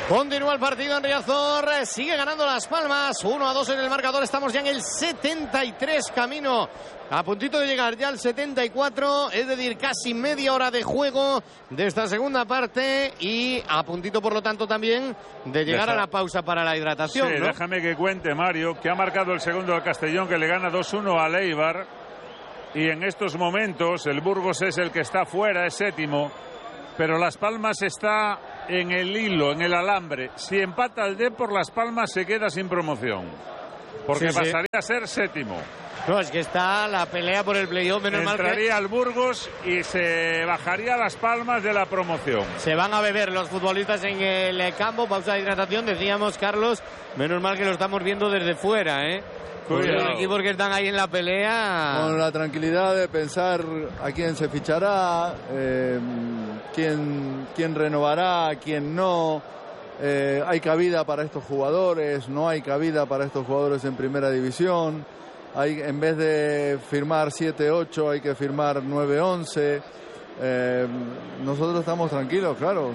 Continúa el partido en Riazor, sigue ganando Las Palmas, 1-2 en el marcador, estamos ya en el 73, camino a puntito de llegar ya al 74, es decir, casi media hora de juego de esta segunda parte y a puntito, por lo tanto, también de llegar a la pausa para la hidratación. Sí, ¿no? Déjame que cuente, Mario, que ha marcado el segundo al Castellón, que le gana 2-1 al Eibar, y en estos momentos el Burgos es el que está fuera, es séptimo, pero Las Palmas está en el hilo, en el alambre. Si empata el Depor, Las Palmas se queda sin promoción, porque pasaría a ser séptimo. No, es que está la pelea por el playoff, menos mal que entraría al Burgos y se bajaría Las Palmas de la promoción. Se van a beber los futbolistas en el campo, pausa de hidratación, decíamos, Carlos, menos mal que lo estamos viendo desde fuera, Porque los equipos que están ahí en la pelea... Con la tranquilidad de pensar a quién se fichará, quién renovará, quién no. Hay cabida para estos jugadores, no hay cabida para estos jugadores en primera división. En vez de firmar 7-8 hay que firmar 9-11. Nosotros estamos tranquilos, claro,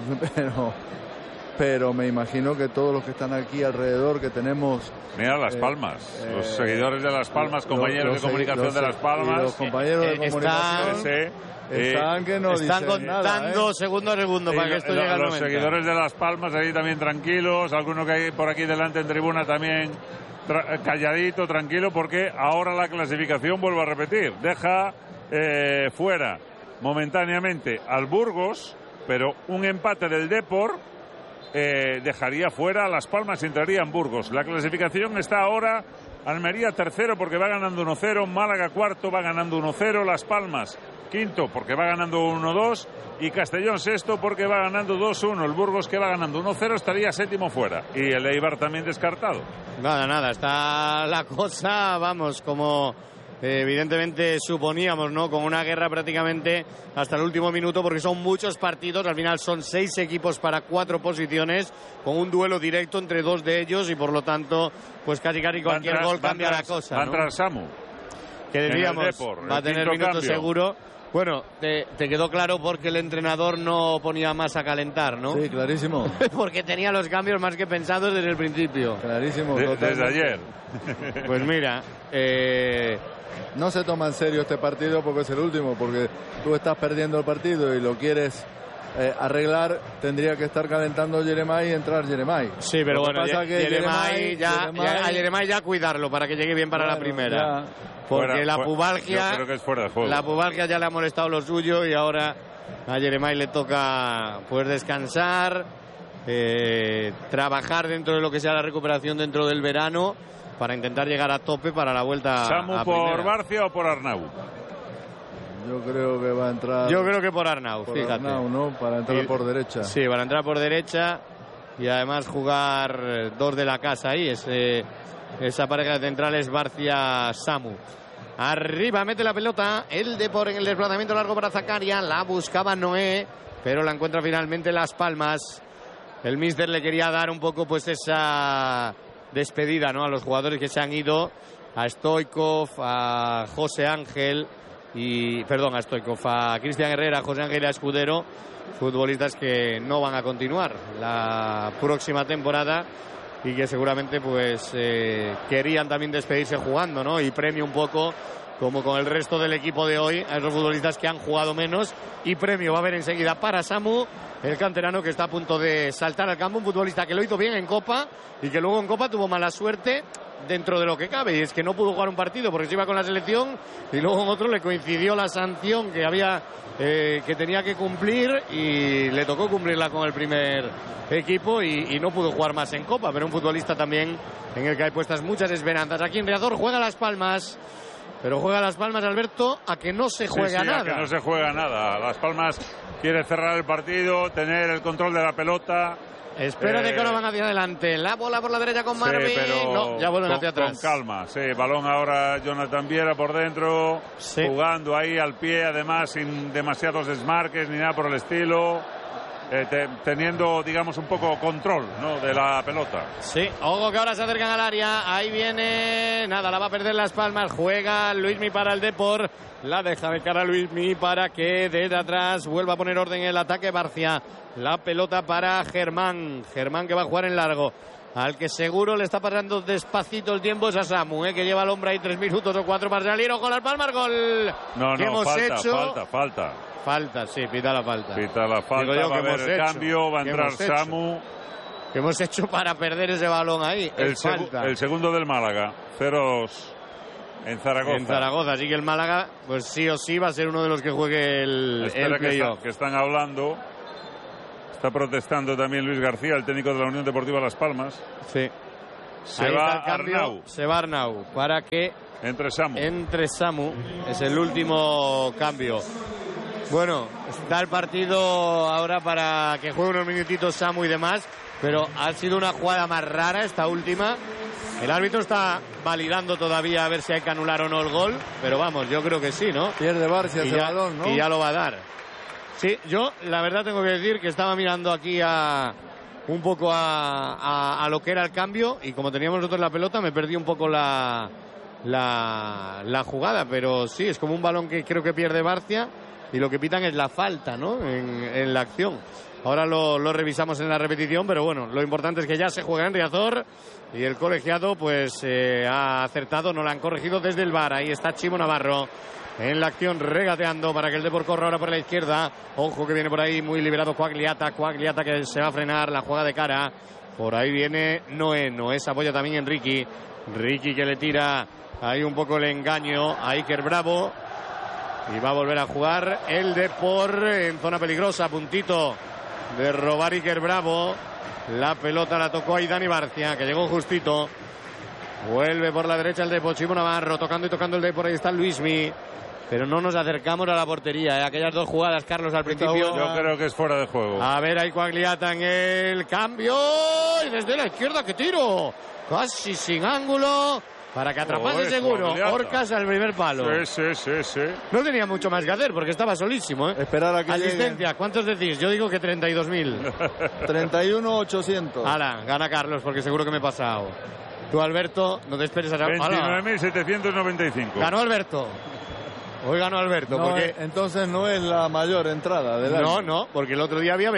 pero me imagino que todos los que están aquí alrededor, que tenemos... Mira Las Palmas, los seguidores de Las Palmas, compañeros de comunicación de Las Palmas. Los compañeros de comunicación están contando segundo a segundo para que esto llegue al momento. Los seguidores de Las Palmas ahí también tranquilos, alguno que hay por aquí delante en tribuna también calladito, tranquilo, porque ahora la clasificación, vuelvo a repetir, deja fuera momentáneamente al Burgos, pero un empate del Depor dejaría fuera a Las Palmas y entraría en Burgos. La clasificación está ahora: Almería tercero porque va ganando 1-0, Málaga cuarto, va ganando 1-0, Las Palmas quinto porque va ganando 1-2 y Castellón sexto porque va ganando 2-1. El Burgos, que va ganando 1-0, estaría séptimo fuera, y el Eibar también descartado. Nada, está la cosa, vamos, como evidentemente suponíamos, ¿no? Con una guerra prácticamente hasta el último minuto, porque son muchos partidos, al final son 6 equipos para 4 posiciones, con un duelo directo entre 2 de ellos, y por lo tanto, pues casi cualquier gol cambia la cosa, va a entrar Samu, que decíamos, va a tener minutos seguro. Bueno, te quedó claro porque el entrenador no ponía más a calentar, ¿no? Sí, clarísimo. Porque tenía los cambios más que pensados desde el principio. Clarísimo. Desde ayer. Pues mira, no se toma en serio este partido porque es el último, porque tú estás perdiendo el partido y lo quieres arreglar, tendría que estar calentando Jeremai y entrar Jeremai. Sí, pero bueno, Jeremai ya cuidarlo para que llegue bien para la primera. Porque la pubalgia, yo creo que es fuera de juego. La pubalgia ya le ha molestado lo suyo y ahora a Jeremai le toca pues descansar, trabajar dentro de lo que sea la recuperación dentro del verano para intentar llegar a tope para la vuelta. ¿Samu a por primera. Barcia o por Arnau? Yo creo que va a entrar. Yo creo que por Arnau, fíjate. Arnau, ¿no? Para entrar por derecha. Sí, para entrar por derecha y además jugar 2 de la casa ahí. Esa pareja de centrales Barcia-Samu. Arriba mete la pelota el Depor en el desplazamiento largo para Zakaria. La buscaba Noé, pero la encuentra finalmente Las Palmas. El míster le quería dar un poco pues esa despedida, ¿no? A los jugadores que se han ido, a Stoichkov, a José Ángel a Cristian Herrera, a José Ángel y a Escudero, futbolistas que no van a continuar la próxima temporada y que seguramente pues querían también despedirse jugando, ¿no? Y premio un poco, como con el resto del equipo de hoy, a esos futbolistas que han jugado menos, y premio va a haber enseguida para Samu, el canterano que está a punto de saltar al campo, un futbolista que lo hizo bien en Copa y que luego en Copa tuvo mala suerte dentro de lo que cabe, y es que no pudo jugar un partido porque se iba con la selección y luego en otro le coincidió la sanción que había que tenía que cumplir y le tocó cumplirla con el primer equipo y no pudo jugar más en Copa, pero un futbolista también en el que hay puestas muchas esperanzas. Aquí en Riazor juega Las Palmas, pero juega Las Palmas, Alberto, a que no se juega nada. A que no se juega nada. Las Palmas quiere cerrar el partido, tener el control de la pelota. Espera de que ahora van hacia adelante. La bola por la derecha con Marvin. Sí, pero no, ya vuelven hacia atrás. Con calma, sí. Balón ahora Jonathan Viera por dentro. Sí. Jugando ahí al pie, además sin demasiados desmarques ni nada por el estilo. teniendo, digamos, un poco control, ¿no?, de la pelota. Sí, ojo que ahora se acercan al área. Ahí viene, nada, la va a perder Las Palmas. Juega Luismi para el Depor. La deja de cara a Luismi para que desde atrás vuelva a poner orden en el ataque Barcia. La pelota para Germán. Germán que va a jugar en largo. Al que seguro le está pasando despacito el tiempo es a Samu, que lleva al hombre ahí 3 minutos o 4 para salir. Ojo Las Palmas, gol. No, hemos falta, hecho? falta. Falta, sí, pita la falta. Pita la falta, Digo yo, va a ¿qué haber hemos el hecho? cambio, va a ¿Qué entrar hemos hecho? Samu. ¿Qué hemos hecho para perder ese balón ahí? El Falta. segundo del Málaga, 0-2 en Zaragoza. En Zaragoza, así que el Málaga, pues sí o sí va a ser uno de los que juegue el Espera playoff. que están hablando. Está protestando también Luis García, el técnico de la Unión Deportiva Las Palmas. Sí. Se Ahí va está el cambio, Arnau. se va Arnau para que Entre Samu. entre Samu. Es el último cambio. Bueno, está el partido ahora para que juegue unos minutitos Samu y demás, pero ha sido una jugada más rara esta última. El árbitro está validando todavía a ver si hay que anular o no el gol, pero vamos, yo creo que sí, ¿no? Pierde Barcia ese balón, ¿no? Y ya lo va a dar. Sí, yo la verdad tengo que decir que estaba mirando aquí un poco a lo que era el cambio, y como teníamos nosotros la pelota me perdí un poco la jugada, pero sí, es como un balón que creo que pierde Barcia y lo que pitan es la falta, ¿no?, en la acción. Ahora lo revisamos en la repetición, pero bueno, lo importante es que ya se juega en Riazor y el colegiado pues ha acertado, no lo han corregido desde el VAR. Ahí está Chimo Navarro en la acción, regateando para que el Depor corra ahora por la izquierda. Ojo que viene por ahí muy liberado Quagliata que se va a frenar, la juega de cara. Por ahí viene Noé se apoya también en Ricky que le tira ahí un poco el engaño a Iker Bravo. Y va a volver a jugar el Depor en zona peligrosa, a puntito de robar Iker Bravo. La pelota la tocó ahí Dani Barcia, que llegó justito. Vuelve por la derecha el Depor, Chimo Navarro tocando el Depor. Ahí está Luismi, pero no nos acercamos a la portería. Aquellas dos jugadas, Carlos, al principio. Yo creo que es fuera de juego. A ver, ahí Quagliata en el cambio. Y desde la izquierda, ¡qué tiro! Casi sin ángulo. Para que atrapase seguro. Quagliata. Orcas al primer palo. Sí. No tenía mucho más que hacer porque estaba solísimo, ¿eh? Esperar a que asistencia, lleguen. ¿cuántos decís? Yo digo que 32.000. 31.800. Hala, gana Carlos porque seguro que me he pasado. Tú, Alberto, no te esperes a... 29.795. Ganó Alberto. Hoy ganó Alberto. No, porque... entonces no es la mayor entrada del año. No, porque el otro día había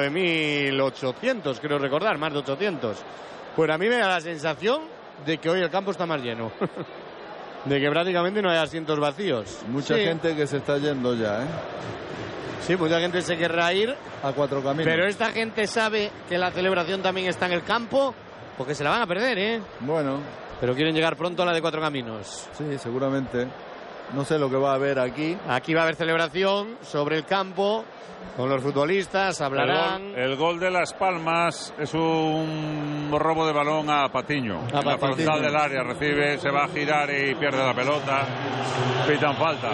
29.800, creo recordar, más de 800. Pues a mí me da la sensación de que hoy el campo está más lleno. De que prácticamente no hay asientos vacíos. Mucha Sí. gente que se está yendo ya, ¿eh? Sí, mucha gente se querrá ir. A Cuatro Caminos. Pero esta gente sabe que la celebración también está en el campo, porque se la van a perder, ¿eh? Bueno, Pero quieren llegar pronto a la de Cuatro Caminos. sí, seguramente. No sé lo que va a haber aquí. Aquí va a haber celebración sobre el campo, con los futbolistas, hablarán. El gol de Las Palmas es un robo de balón a Patiño. En la Patiño. frontal del área recibe, se va a girar y pierde la pelota. Pitan falta.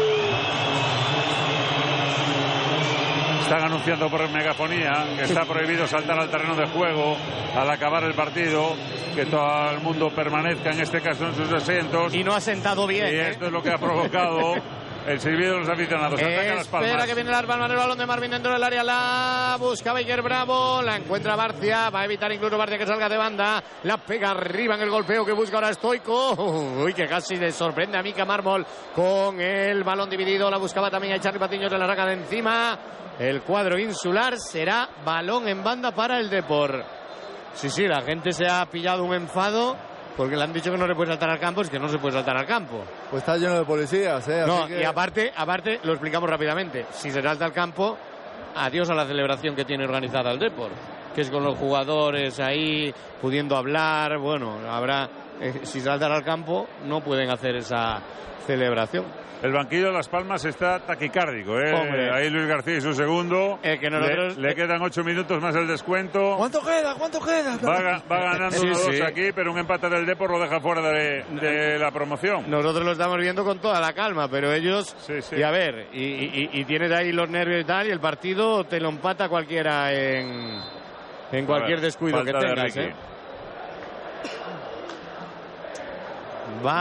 Están anunciando por megafonía que está prohibido saltar al terreno de juego al acabar el partido, que todo el mundo permanezca en este caso en sus asientos. Y no ha sentado bien. Y esto es lo que ha provocado el silbido de los aficionados. Ataca Las Palmas. Espera que viene Las Palmas, el balón de Marvin dentro del área, la busca Iker Bravo, la encuentra Barcia, va a evitar incluso Barcia que salga de banda, la pega arriba en el golpeo que busca ahora Stoico. Uy, que casi le sorprende a Mika Mármol con el balón dividido, la buscaba también a Charly Patiño, se la saca de encima. El cuadro insular, será balón en banda para el Depor. Sí, la gente se ha pillado un enfado porque le han dicho que no se puede saltar al campo. Es que no se puede saltar al campo. Pues está lleno de policías, ¿eh? No, Así que... y aparte, lo explicamos rápidamente. Si se salta al campo, adiós a la celebración que tiene organizada el Depor, que es con los jugadores ahí pudiendo hablar. Bueno, habrá si saltan al campo no pueden hacer esa celebración. El banquillo de Las Palmas está taquicárdico, ¿eh? Hombre. Ahí Luis García y su segundo. Que nosotros... le quedan 8 minutos más el descuento. ¿Cuánto queda? Va ganando Sí, 1-2 sí. aquí, pero un empate del Depor lo deja fuera de la promoción. Nosotros lo estamos viendo con toda la calma, pero ellos... Sí. Y a ver, y tienes ahí los nervios y tal, y el partido te lo empata cualquiera en cualquier descuido que falta de tengas, Ricky. ¿eh? Va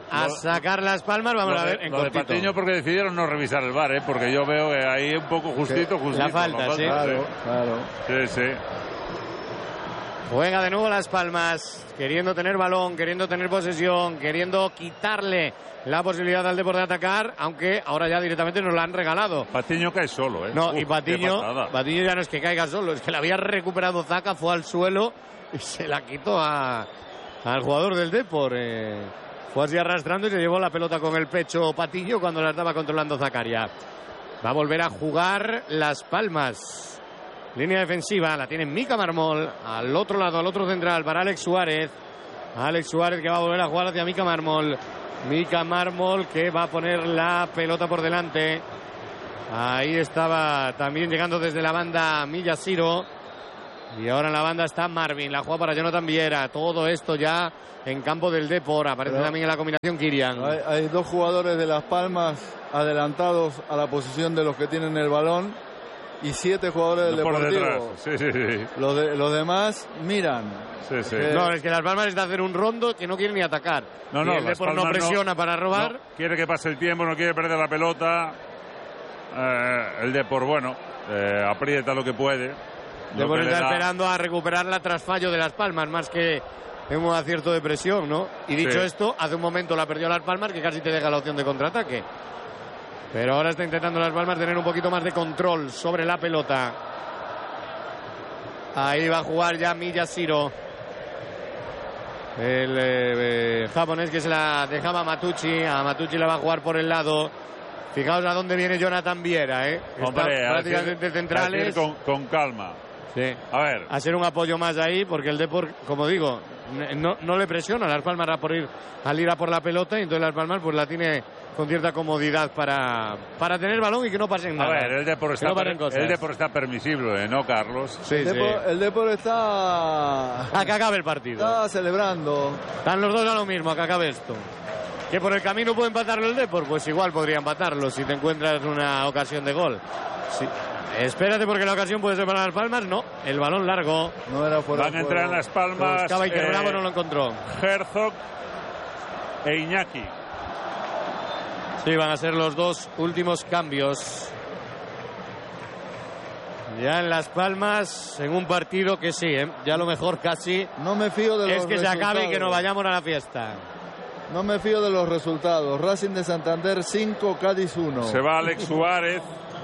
a sacar Las Palmas. Vamos a ver en lo de cortito. Patiño porque decidieron no revisar el VAR, porque yo veo que ahí un poco justito. La falta, sí. Claro. Sí. Juega de nuevo Las Palmas, queriendo tener balón, queriendo tener posesión, queriendo quitarle la posibilidad al Depor de atacar, aunque ahora ya directamente nos la han regalado. Patiño cae solo, ¿eh? No, Uf, y Patiño ya no es que caiga solo, es que la había recuperado Zaka, fue al suelo y se la quitó al jugador del Depor. Fue así arrastrando y se llevó la pelota con el pecho Patiño cuando la estaba controlando Zakaria. Va a volver a jugar Las Palmas. Línea defensiva, la tiene Mika Marmol. Al otro lado, al otro central, para Alex Suárez. Alex Suárez que va a volver a jugar hacia Mika Marmol. Mika Marmol que va a poner la pelota por delante. Ahí estaba también llegando desde la banda Miyashiro. Y ahora en la banda está Marvin. La juega para Jonathan Viera. Todo esto ya en campo del Depor. Aparece también en la combinación Kirian. Hay dos jugadores de Las Palmas adelantados a la posición de los que tienen el balón. Y 7 jugadores del Deportivo. Sí. Los demás miran. Sí. No, es que Las Palmas está a hacer un rondo que no quiere ni atacar. No, el Depor no presiona para robar. No, quiere que pase el tiempo, no quiere perder la pelota. El Depor, aprieta lo que puede. Depor está esperando a recuperarla tras fallo de Las Palmas, más que en un acierto de presión, ¿no? Y dicho esto, hace un momento la perdió Las Palmas, que casi te deja la opción de contraataque. Pero ahora está intentando Las Palmas tener un poquito más de control sobre la pelota. Ahí va a jugar ya Miyashiro. El japonés que se la dejaba a Matucci. A Matucci la va a jugar por el lado. Fijaos a dónde viene Jonathan Viera, Hombre, está prácticamente centrales. Con calma. Sí. A ver. A ser un apoyo más ahí, porque el Depor, como digo, no le presiona a Las Palmas al ir a por la pelota, y entonces Las Palmas pues la tiene con cierta comodidad para tener balón y que no pasen nada. A ver, el Depor está permisible, ¿no, Carlos? Sí, el Depor está... A que acabe el partido. Está celebrando. Están los dos a lo mismo, a que acabe esto. ¿Que por el camino puede empatarlo el Depor? Pues igual podría empatarlo si te encuentras una ocasión de gol. Sí. Espérate, porque la ocasión puede ser para Las Palmas. No, el balón largo. No era fuera. Van a entrar en Las Palmas. Buscaba y que Bravo no lo encontró. Herzog e Iñaki. Sí, van a ser los dos últimos cambios. Ya en Las Palmas, en un partido que sí, ya lo mejor casi. No me fío de los es que resultados. Se acabe y que nos vayamos a la fiesta. No me fío de los resultados. Racing de Santander 5, Cádiz 1. Se va Alex Suárez.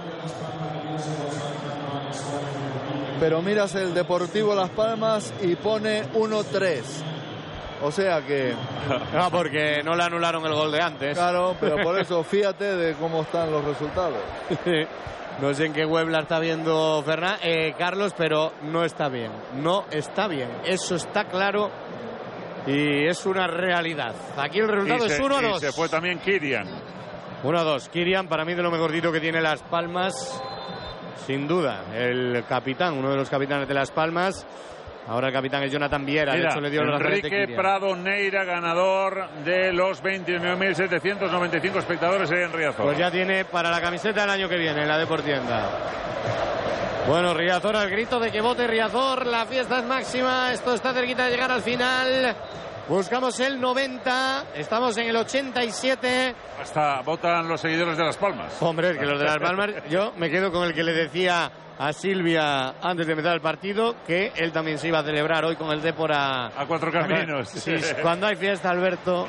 Pero miras el Deportivo Las Palmas y pone 1-3. O sea que... No, porque no le anularon el gol de antes. Claro, pero por eso fíjate de cómo están los resultados. No sé en qué web la está viendo Carlos, pero no está bien. No está bien. Eso está claro y es una realidad. Aquí el resultado es 1-2. Y se fue también Kirian. 1-2. Kirian, para mí, de lo mejorcito que tiene Las Palmas. Sin duda, el capitán, uno de los capitanes de Las Palmas. Ahora el capitán es Jonathan Viera. Mira, de hecho, le dio el Enrique Prado Neira, ganador de los 29.795 espectadores en Riazor. Pues ya tiene para la camiseta el año que viene, la Deportienda. Bueno, Riazor al grito de que vote Riazor. La fiesta es máxima. Esto está cerquita de llegar al final. Buscamos el 90. Estamos en el 87. Hasta votan los seguidores de Las Palmas. Hombre, es que los de Las Palmas, yo me quedo con el que le decía a Silvia antes de empezar el partido que él también se iba a celebrar hoy con el Depor a Cuatro Caminos. Sí, cuando hay fiesta, Alberto,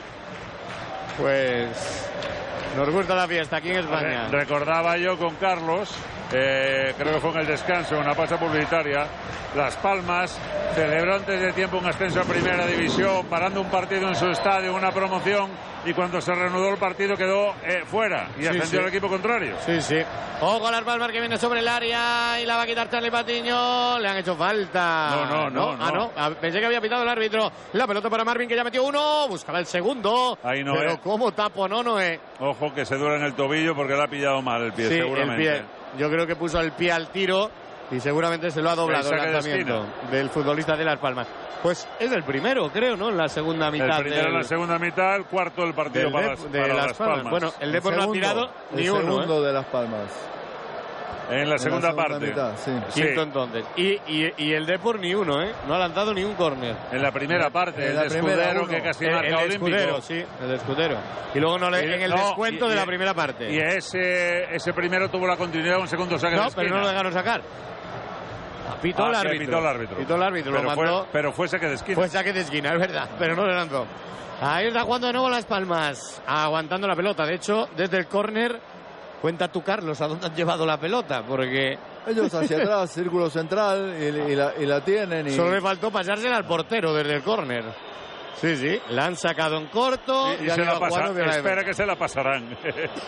pues nos gusta la fiesta aquí en España. Recordaba yo con Carlos, creo que fue en el descanso, una pausa publicitaria, Las Palmas celebró antes de tiempo un ascenso a Primera División, parando un partido en su estadio, una promoción, y cuando se reanudó el partido quedó fuera y ascendió al equipo contrario. Sí, sí. Ojo a Las Palmas que viene sobre el área y la va a quitar Charlie Patiño. Le han hecho falta. No. Pensé que había pitado el árbitro. La pelota para Marvin, que ya metió uno. Buscaba el segundo. Ahí no. Pero cómo taponó Noé. Ojo que se duele en el tobillo porque le ha pillado mal el pie, seguramente. El pie. Yo creo que puso el pie al tiro y seguramente se lo ha doblado el lanzamiento del futbolista de Las Palmas. Pues es el primero, creo, ¿no? En la segunda mitad. El primero en la segunda mitad, el cuarto del partido para Las Palmas. Bueno, el Depor no ha tirado ni uno. El segundo de Las Palmas. En la segunda parte. Mitad, sí. Quinto entonces. Y el Depor ni uno, ¿eh? No ha lanzado ni un córner. En la primera parte, En el la de primera, Escudero uno. que casi marca El olímpico. Escudero, sí, el Escudero. Y luego en el descuento de la primera parte. Y ese primero tuvo la continuidad, un segundo saque de esquina. Pero no lo dejaron sacar. Pitó el árbitro. Pitó el árbitro. Lo mandó. Pero fue saque de esquina. Fue saque de esquina, es verdad, pero no le lanzó. Ahí está jugando de nuevo Las Palmas, aguantando la pelota. De hecho, desde el córner, cuenta tú, Carlos, a dónde han llevado la pelota, porque Ellos hacia atrás, círculo central, y la tienen. solo le faltó pasársela al portero desde el córner. Sí, la han sacado en corto y se la pasan. Espera que se la pasarán.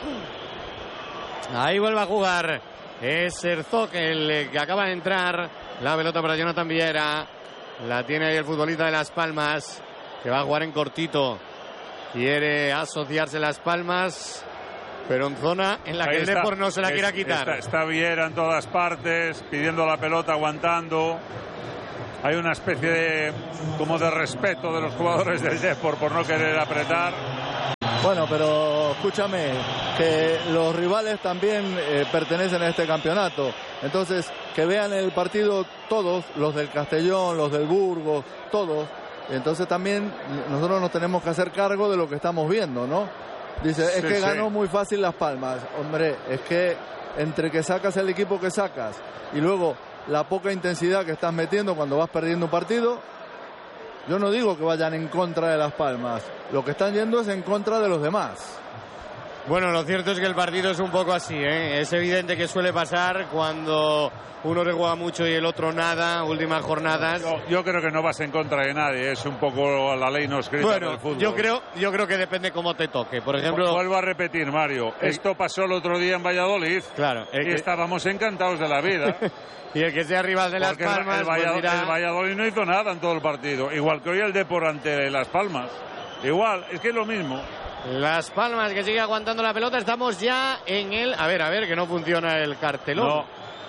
Ahí vuelve a jugar. Es Herzog el que acaba de entrar. La pelota para Jonathan Viera. La tiene ahí el futbolista de Las Palmas, que va a jugar en cortito. Quiere asociarse Las Palmas, pero en zona en la que el Depor no se la quiera quitar. Está Viera en todas partes, pidiendo la pelota, aguantando. Hay una especie de respeto de los jugadores del Depor por no querer apretar. Bueno, pero escúchame, que los rivales también pertenecen a este campeonato. Entonces, que vean el partido todos, los del Castellón, los del Burgos, todos. Entonces también nosotros nos tenemos que hacer cargo de lo que estamos viendo, ¿no? Dice, es que ganó muy fácil Las Palmas. Hombre, es que entre que sacas el equipo que sacas y luego la poca intensidad que estás metiendo cuando vas perdiendo un partido, yo no digo que vayan en contra de Las Palmas. Lo que están yendo es en contra de los demás. Bueno, lo cierto es que el partido es un poco así, ¿eh? Es evidente que suele pasar cuando uno le juega mucho y el otro nada, últimas jornadas. Yo creo que no vas en contra de nadie, es un poco la ley no escrita del fútbol. Yo creo que depende cómo te toque. Por ejemplo, vuelvo a repetir, Mario, esto pasó el otro día en Valladolid. Claro. Y estábamos encantados de la vida. Y el que sea rival de Las Palmas, el Valladolid no hizo nada en todo el partido. Igual que hoy el Depor ante Las Palmas. Igual, es que es lo mismo. Las Palmas que sigue aguantando la pelota. Estamos ya en el... A ver, que no funciona el cartelón.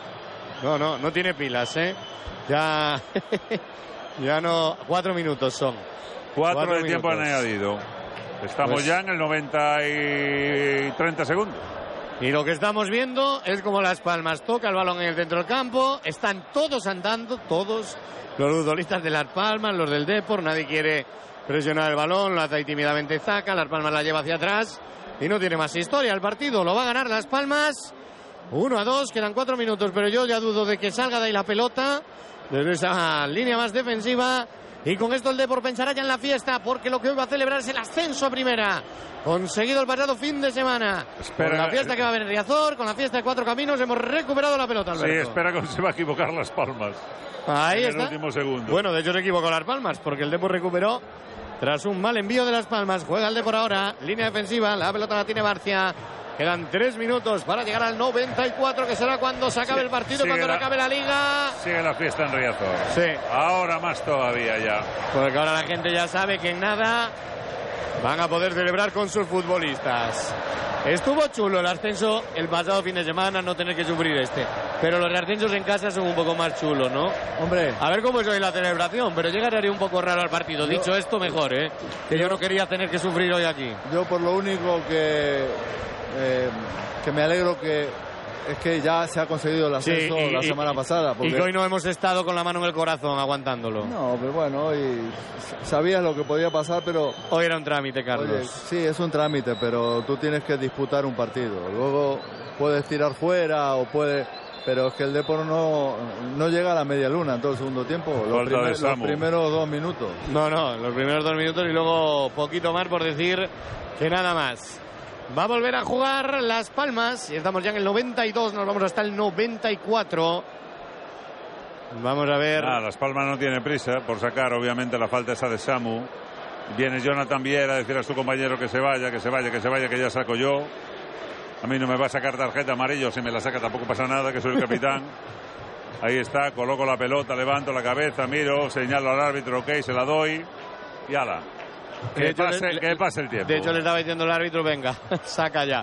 No tiene pilas, ¿eh? Ya no... 4 minutos son. 4 de tiempo añadido. Estamos ya en el 90 y 30 segundos. Y lo que estamos viendo es como Las Palmas toca el balón en el centro del campo. Están todos andando, todos los futbolistas de Las Palmas, los del Depor. Nadie quiere presionar el balón, lo hace ahí tímidamente Zaca. Las Palmas la lleva hacia atrás y no tiene más historia. El partido lo va a ganar Las Palmas 1-2, quedan 4 minutos, pero yo ya dudo de que salga de ahí la pelota desde esa línea más defensiva. Y con esto el Depor pensará ya en la fiesta, porque lo que hoy va a celebrar es el ascenso a primera, conseguido el pasado fin de semana. Con la fiesta que va a haber en Riazor, con la fiesta de Cuatro Caminos, hemos recuperado la pelota, Alberto. Sí, espera que se va a equivocar Las Palmas. Ahí está. En el último segundo. Bueno, de hecho se equivocó Las Palmas, porque el Depor recuperó tras un mal envío de Las Palmas. Juega el Depor ahora, línea defensiva, la pelota la tiene Barcia. Quedan 3 minutos para llegar al 94, que será cuando se acabe el partido, cuando acabe la liga. Sigue la fiesta en Riazor. Sí. Ahora más todavía ya. Porque ahora la gente ya sabe que en nada van a poder celebrar con sus futbolistas. Estuvo chulo el ascenso el pasado fin de semana, no tener que sufrir este. Pero los ascensos en casa son un poco más chulos, ¿no? Hombre. A ver cómo es hoy la celebración, pero llegaría un poco raro al partido. Dicho esto, mejor, ¿eh? Que yo no quería tener que sufrir hoy aquí. Yo por lo único que me alegro que es que ya se ha conseguido el ascenso la semana pasada. Y que hoy no hemos estado con la mano en el corazón aguantándolo. No, pero bueno, hoy sabías lo que podía pasar, pero... Hoy era un trámite, Carlos. Oye, sí, es un trámite, pero tú tienes que disputar un partido. Luego puedes tirar fuera o puedes... Pero es que el Depor no llega a la media luna en todo el segundo tiempo. Los primeros 2 minutos. No, los primeros 2 minutos y luego poquito más, por decir que nada más. Va a volver a jugar Las Palmas y estamos ya en el 92, nos vamos hasta el 94. Vamos a ver. Las Palmas no tiene prisa por sacar, obviamente, la falta esa de Samu. Viene Jonathan Viera a decir a su compañero que se vaya, que ya saco yo. A mí no me va a sacar tarjeta amarilla, si me la saca tampoco pasa nada, que soy el capitán. Ahí está, coloco la pelota, levanto la cabeza, miro, señalo al árbitro, ok, se la doy y ala. Que pase el tiempo. De hecho, le estaba diciendo al árbitro, venga, saca ya.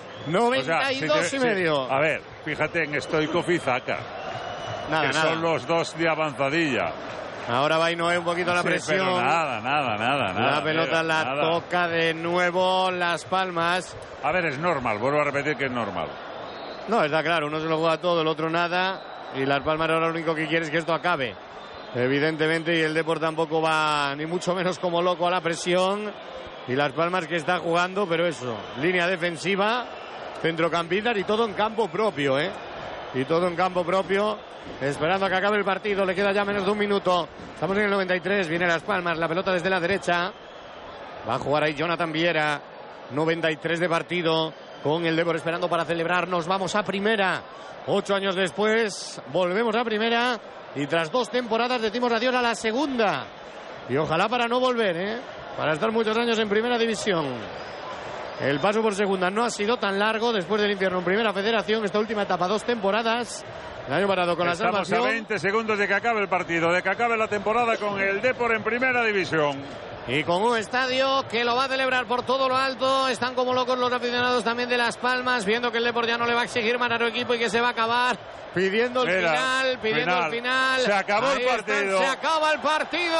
92 y medio. A ver, fíjate en Stoichkov y Zaca. Nada. Son los dos de avanzadilla. Ahora va Noé un poquito la presión. Pero nada. La pelota toca de nuevo Las Palmas. A ver, es normal, vuelvo a repetir que es normal. No, está claro, uno se lo juega todo, el otro nada, y Las Palmas ahora lo único que quiere es que esto acabe, evidentemente, y el Depor tampoco va ni mucho menos como loco a la presión, y Las Palmas que está jugando, pero eso, línea defensiva, centrocampistas y todo en campo propio, y todo en campo propio, esperando a que acabe el partido. Le queda ya menos de un minuto, estamos en el 93, viene Las Palmas, la pelota desde la derecha, va a jugar ahí Jonathan Viera, 93 de partido, con el Depor esperando para celebrar. Nos vamos a primera, 8 años después volvemos a primera, y tras 2 temporadas decimos adiós a la segunda, y ojalá para no volver, para estar muchos años en primera división. El paso por segunda no ha sido tan largo después del invierno en primera federación, esta última etapa 2 temporadas, el año parado con la salvación. Estamos a 20 segundos de que acabe el partido, de que acabe la temporada con el Depor en primera división. Y con un estadio que lo va a celebrar por todo lo alto. Están como locos los aficionados también de Las Palmas, viendo que el Depor ya no le va a exigir más a su equipo y que se va a acabar, pidiendo el final. Se acabó el partido. Se acaba el partido.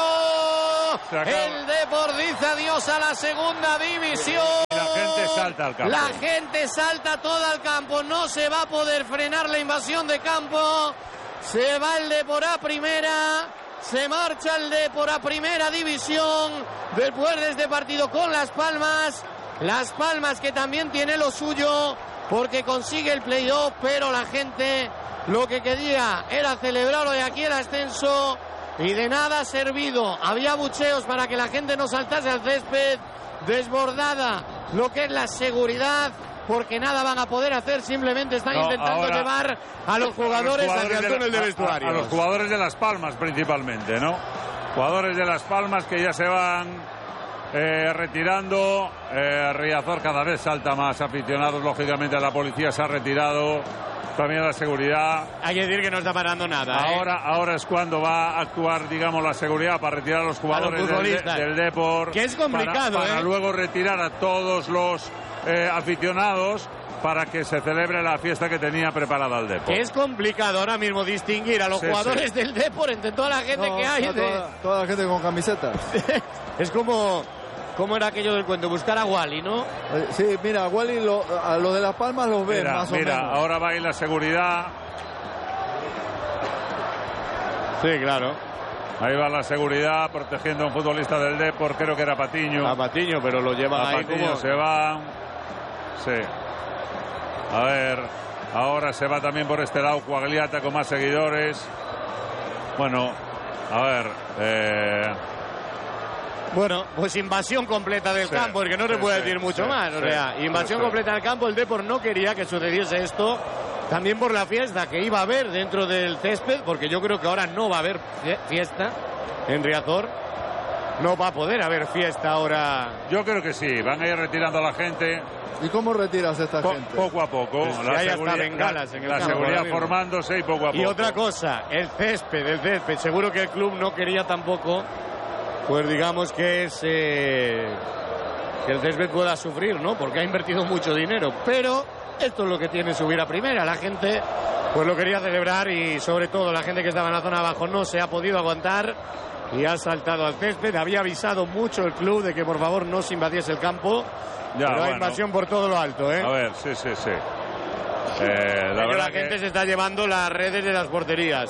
El Depor dice adiós a la segunda división. Y la gente salta al campo. La gente salta toda al campo. No se va a poder frenar la invasión de campo. Se va el Depor a primera. Se marcha el Depor a primera división después de este partido con Las Palmas. Las Palmas que también tiene lo suyo porque consigue el playoff, pero la gente lo que quería era celebrar hoy aquí el ascenso y de nada ha servido. Había bucheos para que la gente no saltase al césped, desbordada lo que es la seguridad, porque nada van a poder hacer, simplemente están intentando llevar a los jugadores hacia el túnel de vestuarios. A los jugadores de Las Palmas principalmente, ¿no? Jugadores de Las Palmas que ya se van retirando. Riazor cada vez salta más aficionados, lógicamente la policía se ha retirado, también la seguridad. Hay que decir que no está parando nada. Ahora es cuando va a actuar, digamos, la seguridad para retirar a los jugadores del Depor. Que es complicado, para luego retirar a todos los aficionados para que se celebre la fiesta que tenía preparada el Depor. Que es complicado ahora mismo distinguir a los jugadores del Depor entre toda la gente que hay. Toda la gente con camisetas. Es como era aquello del cuento, buscar a Wally, ¿no? Sí, mira, a Wally a los de Las Palmas los ven más o menos. Ahora va ahí la seguridad. Sí, claro. Ahí va la seguridad protegiendo a un futbolista del Depor, creo que era Patiño. A Patiño, pero lo llevan ahí Patiño como... se va. Sí. A ver, ahora se va también por este lado Quagliata con más seguidores. Bueno, a ver. Bueno, pues invasión completa del campo, porque no se puede decir mucho más. O sea, invasión completa del campo. El Depor no quería que sucediese esto. También por la fiesta que iba a haber dentro del césped, porque yo creo que ahora no va a haber fiesta en Riazor. No va a poder haber fiesta ahora. Yo creo que sí, van a ir retirando a la gente. ¿Y cómo retiras a esta gente? Poco a poco. Pues hay hasta bengalas en el campo. La seguridad formándose y poco a poco. Y otra cosa, el césped. Seguro que el club no quería tampoco, pues digamos que el césped pueda sufrir, ¿no? Porque ha invertido mucho dinero. Pero esto es lo que tiene subir a primera. La gente pues lo quería celebrar y sobre todo la gente que estaba en la zona abajo no se ha podido aguantar y ha saltado al césped. Había avisado mucho el club de que por favor no se invadiese el campo. Pero hay invasión por todo lo alto, A ver, sí. La gente se está llevando las redes de las porterías,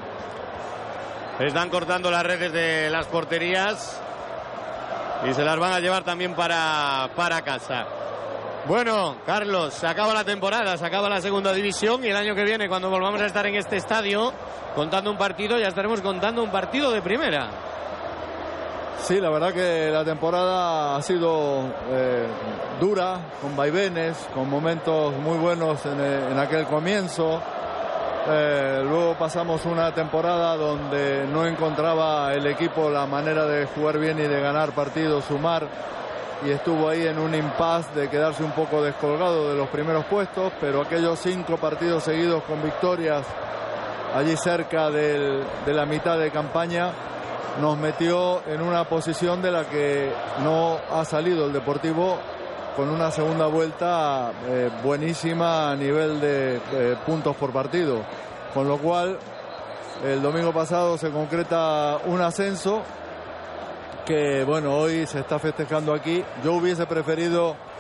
Están cortando las redes de las porterías y se las van a llevar también para casa. Bueno, Carlos, se acaba la temporada, se acaba la segunda división y el año que viene, cuando volvamos a estar en este estadio contando un partido, ya estaremos contando un partido de primera. Sí, la verdad que la temporada ha sido dura, con vaivenes, con momentos muy buenos en aquel comienzo. Luego pasamos una temporada donde no encontraba el equipo la manera de jugar bien y de ganar partidos, sumar, y estuvo ahí en un impasse de quedarse un poco descolgado de los primeros puestos, pero aquellos 5 partidos seguidos con victorias allí cerca de la mitad de campaña nos metió en una posición de la que no ha salido el Deportivo, con una segunda vuelta buenísima a nivel de puntos por partido, con lo cual el domingo pasado se concreta un ascenso que bueno, hoy se está festejando aquí. Yo hubiese preferido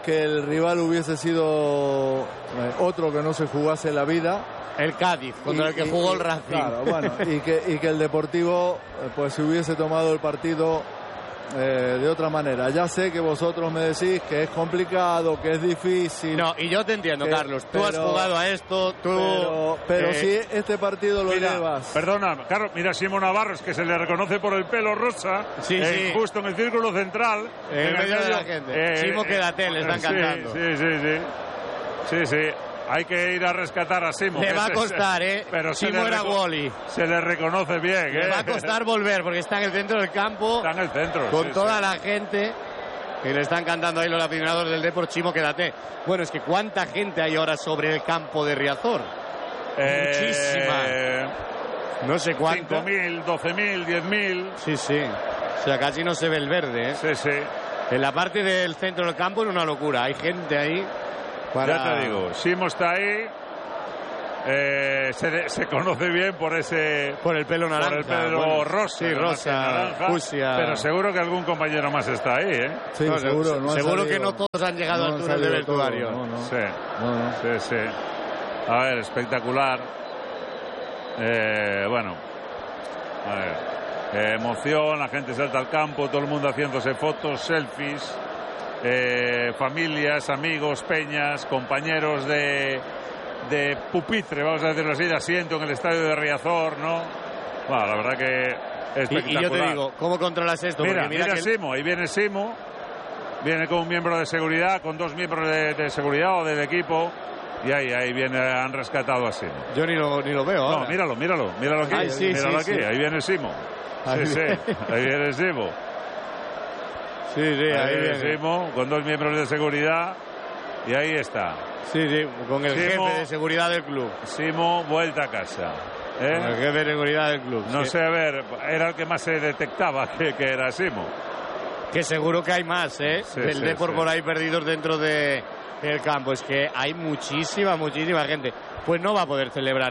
que el rival hubiese sido otro que no se jugase la vida. El Cádiz, contra el que jugó el Racing. Claro, bueno, y que el Deportivo pues se hubiese tomado el partido de otra manera. Ya sé que vosotros me decís que es complicado, que es difícil. No, y yo te entiendo, Carlos. Tú has jugado a esto, Pero si este partido lo mira, llevas... Perdona, Carlos, mira Simo Navarro, es que se le reconoce por el pelo rosa, sí. justo en el círculo central. En medio de la gente. Simo, quédate, le están cantando. Sí. Hay que ir a rescatar a Simo. Le va a costar, Pero Simo era Wally. Se le reconoce bien, Le va a costar volver porque está en el centro del campo. Está en el centro. Con toda la gente. Y le están cantando ahí los aficionados del Depor. Simo, quédate. Bueno, es que ¿cuánta gente hay ahora sobre el campo de Riazor? Muchísima. No sé cuánto. 5.000, 12.000, 10.000. Sí. O sea, casi no se ve el verde, Sí. En la parte del centro del campo es una locura. Hay gente ahí. Ya te digo, Simo está ahí. Se conoce bien por el pelo naranja. Por el pelo rosa. Sí, rosa, naranja, fucsia. Pero seguro que algún compañero más está ahí, Sí, no, seguro. No seguro que no todos han llegado al túnel de vestuario. Sí. A ver, espectacular. Bueno, a ver. Emoción, la gente salta al campo, todo el mundo haciéndose fotos, selfies. Familias, amigos, peñas, compañeros de pupitre, vamos a decirlo así, de asiento en el estadio de Riazor, ¿no? Bueno, la verdad que espectacular. Y yo te digo, ¿cómo controlas esto? Mira que Simo, ahí viene Simo, viene con un miembro de seguridad, con 2 miembros de seguridad o del equipo, y ahí viene, han rescatado a Simo. Yo ni lo veo ahora. No, míralo aquí, ahí viene Simo. Ahí viene Simo. Sí, ahí viene Simo, con 2 miembros de seguridad, y ahí está. Sí, con el Simo, jefe de seguridad del club. Simo, vuelta a casa. Con el jefe de seguridad del club. No sé, a ver, era el que más se detectaba que era Simo. Que seguro que hay más, del Depor por ahí perdidos dentro del campo. Es que hay muchísima gente. Pues no va a poder celebrar